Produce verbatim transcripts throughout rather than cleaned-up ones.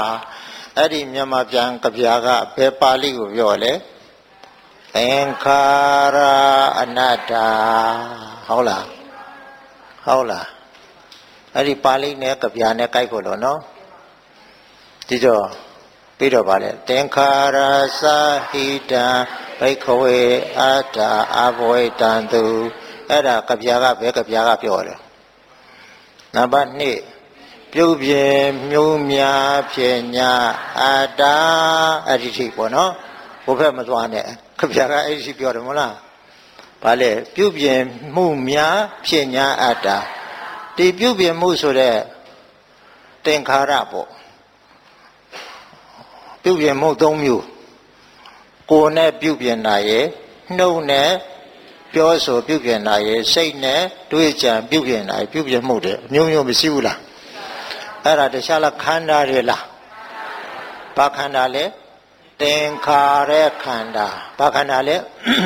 အဲ့ဒီမြန်မာပြန်ကဗျာကဘယ်ပါဠိကိုပြောလဲသင်္ခါရအနတ္တဟုတ်လားဟုတ်လားအဲ့ဒီပါဠိနဲ့ကဗျာနဲ့ကိုက်ဖို့လို့နော်ဒီတော့ပြီးတော့ဗါလဲသင်္ခါရသဟိတံဘိက္ခဝေအတ္တအဘဝိတံတုအဲ့ဒါကဗျာကဘယ်ကဗျာကပြောတယ်နံပါတ်twoပြုတ်ပြင်းမျိုးများဖြစ်ညာအတ္တအဲ့ဒီထိပေါ့နော်ဘုဖက်မသွားနဲ့ခဗျာကအဲ့ဒီပြောတယ်မဟုတ်လားဘာလဲပြုတ်ပြင်းမှုများဖြစ်ညာအတ္တဒီပြုတ်ပြင်းမှုဆိုတဲ့သင်္ခါရပေါ့ပြုတ်ပြင်းမှုသုံးမျိုးကိုယ်နဲ့ပြုတ်ပြင်းတာရဲ့နှုတ်နဲ့ပြောဆိုပြုတ်ပြင်းတာရဲ့စိတ်နဲ့တွေးကြံပြုတ်ပြင်းတာပြုတ်ပြင်းမှုတဲ့အမျိုးမျိုးမရှိဘူးလားအဲ့ဒါတခြားလားခန္ဓာတွေလားဘာခန္ဓာလဲသင်္ခါရခန္ဓာဘာခန္ဓာလဲ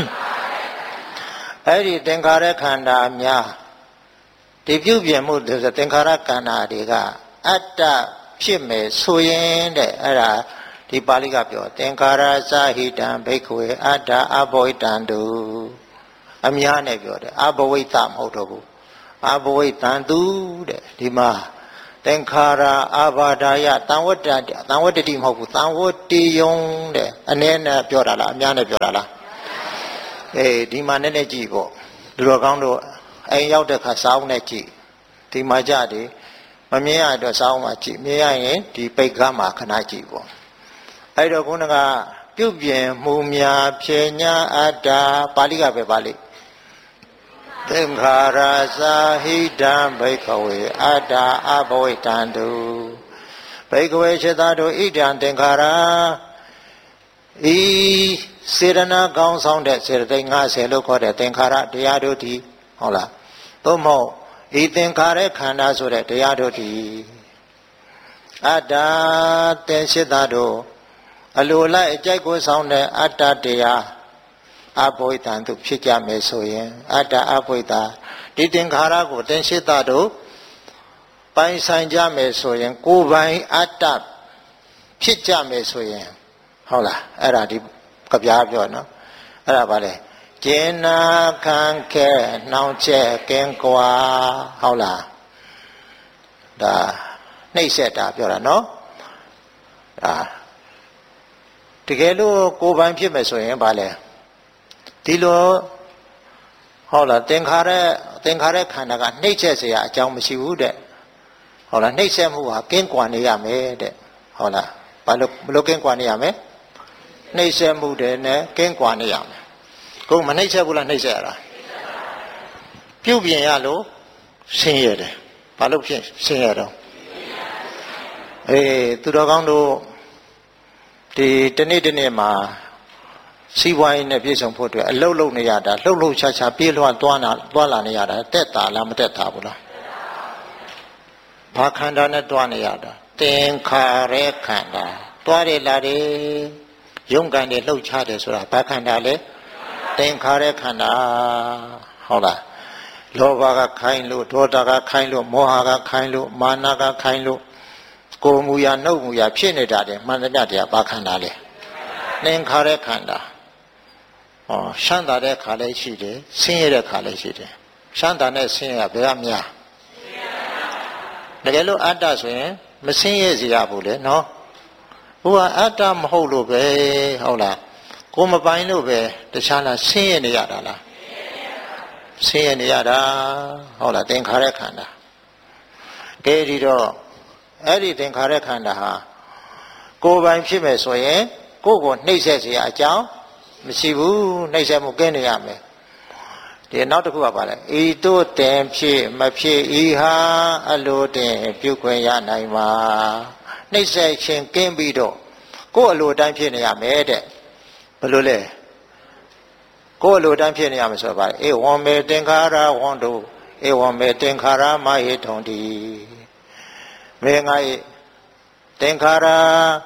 အဲ့ဒီသင်္ခါရခန္ဓာများဒီပြုပြင်မှုဆိုသင်္ခါရခန္ဓာတွေကအတ္တဖြစ်မယ်ဆိုရင်တဲ့အဲ့ဒါဒီပါဠိကပြောသင်္ခါရသဟိတံဘိက္ခဝေအတ္တအဘဝိတံတုအများနဲ့ပြောတယ်အဘဝိတမဟုတ်တော့ဘူးအဘဝိတံတုတဲ့ဒီမှာသင်္ခါရအာဘာဒာယတံဝတ္တတံဝတ္တတိမဟုတ်ဘူးတံဝတ္တိယုံတဲ့အနည်းနဲ့ပြောတာလားအများနဲ့ပြောတာလားအေးဒီမှာနည်းနည်းကြည့်ပေါ့လူတော်ကောင်းတို့အိမ်ရောက်တဲ့ခါစောင်းနဲ့ကြည့်ဒီမှာကြတယ်မမြင်ရတော့စောင်းမှာကြည့်မြင်ရရင်ဒီပိတ်ကားမှာခဏကြည့်ပေါ့အဲ့တော့ခုနကပြုတ်ပြင်မှုများဖြေညာအတ္တပါဠိကပဲပါဠိသင်္ခါရသဟိတံဘိက္ခဝေအတ္တအဘဝိတံတုဘိက္ခဝေစေတတို့ဣဒံသင်္ခါရဤစေရနာကောင်းဆောင်တဲ့စေတသိက်၅၀လို့ခေါ်တဲ့သင်္ခါရတရားတို့ဒီဟုတ်လားသို့မဟုတ်ဤသင်္ခါရခန္ဓာဆိုတဲ့တရားတို့ဒီအတ္တသင်္စေတတို့အလိုလိုက်အကြိုက်ကိုဆောင်တဲ့အတ္တတရားအဘဝိတံသူဖြစ်ကြမယ်ဆိုရင်အတ္တအဘဝိတဒီသင်္ခါရကိုသင်္စေတတို့ပိုင်ဆိုင်ကြမယ်ဆိုရင်ကိုယ်ပိုင်အတ္တဖြစ်ကြမယ်ဆိုရင်ဟုတ်လားအဲ့ဒါဒီကဗျာပြောနော်အဲ့ဒါဗါလဲကျင်နာခံခဲနှောင်းချက်ကင်းကွာဟုတ်လားဒါနှိမ့်ဆက်တာပြောတာနော်ဒါတကယ်လို့ကိုယ်ပိုင်ဖြစ်မယ်ဆိုရင်ဗါလဲဒီလိုဟုတ်လားသင်္ခါရသင်္ခါရခန္ဓာကနှိမ့်ဆက်เสียအကြောင်းမရှိဘူးတဲ့ဟုတ်လားနှိမ့်ဆက်မှုဟာကင်းကွာနေရမယ်တဲ့ဟုတ်လားဘာလို့ဘလို့ကင်းကွာနေရမလဲနှိမ့်ဆက်မှုတဲ့နဲ့ကင်းကွာနေရမယ်ကိုမနှိမ့်ဆက်ဘူးလားနှိမ့်ဆက်ရတာပြုတ်ပြင်ရလို့ဆင်းရဲတယ်ဘာလို့ဖြစ်ဆင်းရဲတော့အေးသူတော်ကောင်းတို့ဒီတနေ့တနေ့မှာစီးပွားရေးနဲ့ပြည်ဆောင်ဖို့အတွက်အလုတ်လုတ်နေရတာလှုပ်လှုပ်ရှားရှားပြေးလွှမ်းသွားလာသွားလာနေရတာတက်တာလားမတက်တာဘူးလားဘာခန္ဓာနဲ့တွားနေရတာသင်္ခါရခန္ဓာတွားတယ်လာတယ်ရုံးကန်တယ်လှုပ်ရှားတယ်ဆိုတာဘာခန္ဓာလဲသင်္ခါရခန္ဓာဟုတ်လားလောဘကခိုင်းလို့ဒေါသကခိုင်းလို့မောဟကခိုင်းလို့မာနကခိုင်းလို့ကိုယ်မူရာနှုတ်မူရာဖြစ်နေတာတယ်မှန်တရားတရားဘာခန္ဓာလဲသင်္ခါရခန္ဓာဟောရှမ်းသာတဲ့ခါလည်းရှိတယ်ဆင်းရဲတဲ့ခါလည်းရှိတယ်ရှမ်းသာနဲ့ဆင်းရဲဘယ်ကများတကယ်လို့အတ္တဆိုရင်မဆင်းရဲစေရဘူးလေနော်ဟိုကအတ္တမဟုတ်လို့ပဲဟုတ်လားကိုမပိုင်လို့ပဲတခြားလားဆင်းရဲနေရတာလားဆင်းရဲနေရတာဟုတ်လားသင်္ခါရခန္ဓာကဲဒီတော့အဲ့ဒီသင်္ခါရခန္ဓာဟာကိုယ်ပိုင်ဖြစ်မယ်ဆိုရင်ကိုယ်ကိုနှိမ့်ဆက်เสียအကြောင်းမရှိဘူးနှိမ့်ဆက်မှုကင်းနေရမယ်ဒီနောက်တစ်ခုကပါလဲဤတို့တင်ဖြစ်မဖြစ်ဤဟာအလိုတင်ပြုခွင့်ရနိုင်မှာနှိမ့်ဆက်ခြင်းကင်းပြီးတော့ကိုယ်အလိုတိုင်းဖြစ်နေရမယ်တဲ့ဘယ်လိုလဲကိုယ်အလိုတိုင်းဖြစ်နေရမယ်ဆိုတော့ပါအေဝံမေသင်္ခါရဝန္တုအေဝံမေသင်္ခါရမဟိထုံတိမေငါဤသင်္ခါရ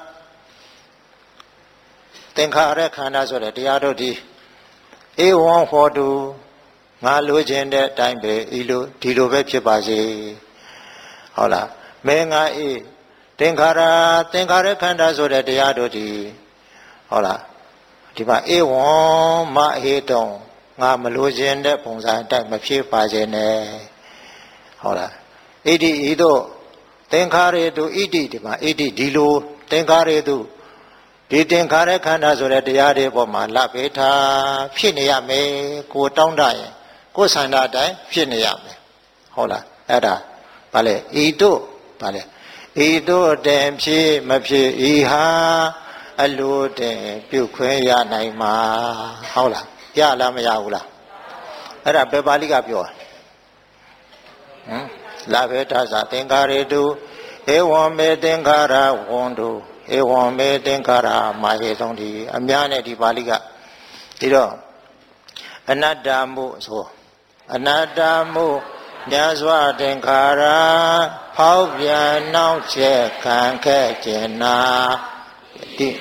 သင်္ခါရခန္ဓာဆိုတဲ့တရားတို့ဒီဧဝံဟောတုငါလိုချင်တဲ့အတိုင်းပဲဤလိုဒီလိုပဲဖြစ်ပါစေဟုတ်လားမဲငါဤသင်္ခါရသင်္ခါရခန္ဓာဆိုတဲ့တရားတို့ဒီဟုတ်လားဒီမှာဧဝံမဟေတုံငါမလို့ခြင်းတဲ့ပုံစံအတိုင်းမဖြစ်ပါစေနဲ့ဟုတ်လားဣတိဤသို့သင်္ခါရေတုဣတိဒီမှာဣတိဒီလိုသင်္ခါရေတုဒီသင်္ခါရခန္ဓာဆိုတဲ့တရားတွေပေါ်မှာလပေထားဖြစ်နေရမယ်ကိုတောင်းတရင်ကိုယ်ဆန္ဒအတိုင်းဖြစ်နေရမယ်ဟုတ်လားအဲ့ဒါဗာလေဤတို့ဗာလေဤတို့တင်ဖြစ်မဖြစ်ဤဟာအလိုတင်ပြုခွင့်ရနိုင်မှာဟုတ်လားရလားမရဘူးလားအဲ့ဒါဘယ်ပါဠိကပြောဟမ်လာဘေထသသင်္ခါရေတုဧဝံမေသင်္ခါရဝန္တုဧဝံမေသင်္ခါရမာဟေသုံးဒီအများနဲ့ဒီပါဠိကဒီတော့အနတ္တမှုဆိုအနတ္တမှုမြတ်စွာသင်္ခါရဖောက်ပြန်နှောင့်ယှက်ခံခဲ့ခြင်းနာဒီ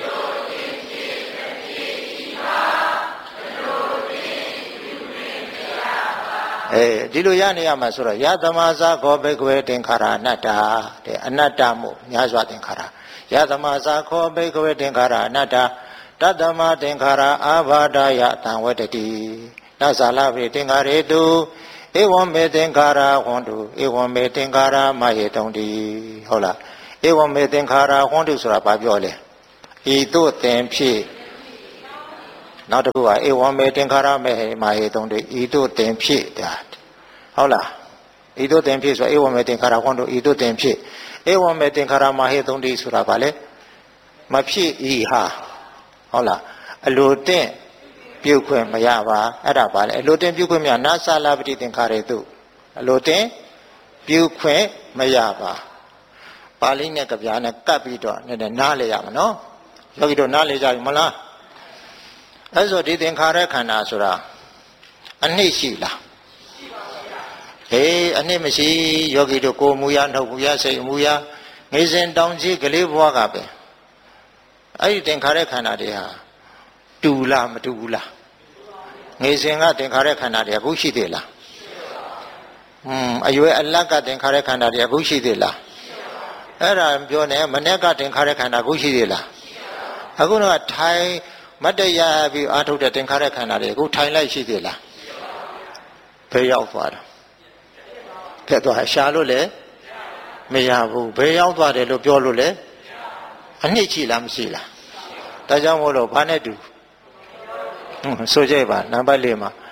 အဲဒီလိုရနေရမှာဆိုတော့ယသမဇာခောဘိကဝေသင်္ခါရအနတ္တတဲ့အနတ္တမှုများစွာသင်္ခါရယသမဇာခောဘိကဝေသင်္ခါရအနတ္တတတ္တမသင်္ခါရအာဘာဒယတံဝတ္တိနသလဝေသင်္ခါရေတုဧဝံမေသင်္ခါရဟွန်တုဧဝံမေသင်္ခါရမဟေတုံတိဟုတ်လားဧဝံမေသင်္ခါရဟွန်တုဆိုတာဘာပြောလဲဤသို့သင်ဖြစ်နောက်တစ်ခုကဧဝံမေသင်္ခါရမေဟေမဟေတုံတိဤသို့သင်ဖြစ်တာဟုတ်လားဤသို့သင်ဖြစ်ဆိုဧဝံမေသင်္ခါရဟွန်တုဤသို့သင်ဖြစ်ဧဝံမေသင်္ခါရမဟေတုံတိဆိုတာဘာလဲမဖြစ်ဤဟာဟုတ်လားအလိုတင့်ပြုတ်ခွင့်မရပါအဲ့ဒါပါလေအလိုတင်ပြုတ်ခွင့်မရနာသလပတိသင်္ခါရေတုအလိုတင်ပြုတ်ခွင့်မရပါပါဠိနဲ့ကြပြားနဲ့ကပ်ပြီးတော့နည်းနည်းနားလေရမှာနော်ယောဂီတို့နားလေကြပြီမလားအဲ့ဆိုဒီသင်္ခါရခန္ဓာဆိုတာအနည်းရှိလားရှိပါဗျာဟေးအနည်းမရှိယောဂီတို့ကိုယ်မူရနှုတ်မူရစိတ်မူရငေစဉ်တောင်ကြီးကလေးဘွားကပဲအဲ့ဒီသင်္ခါရခန္ဓာတွေဟာတူလားမတူဘူးလားငေစဉ်ကသင်္ခါရခန္ဓာတွေအခုရှိသေးလားอืมအရွယ်အလတ်ကသင်္ခါရခန္ဓာတွေအခုရှိသေးလားအဲ့ဒါပြောနေမနေ့ကသင်္ခါရခန္ဓာအခုရှိသေးလားအခုတော့ထိုင်မတ္တရပြီးအာထုတ်တဲ့သင်္ခါရခန္ဓာတွေအခုထိုင်လိုက်ရှိသေးလားဘယ်ရောက်သွားတာဖက်သွားရှာလို့လေမရဘူးဘယ်ရောက်သွားတယ်လို့ပြောလို့လေအနှစ်ရှိလားမရှိလားဒါကြောင့်မို့လို့ဘာနဲ့တူဆိုကြပါနံပါတ်၄မှာ